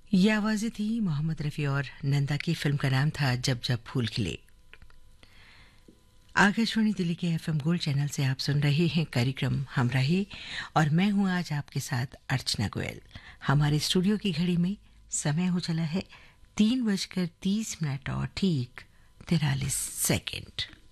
ये आवाज़ें थी मोहम्मद रफ़ी और नंदा की। फिल्म का नाम था जब जब फूल खिले। आकाशवाणी दिल्ली के एफएम गोल्ड चैनल से आप सुन रहे हैं कार्यक्रम हमराही और मैं हूं आज आपके साथ अर्चना गोयल। हमारे स्टूडियो की घड़ी में समय हो चला है 3:30 और ठीक 43 सेकंड।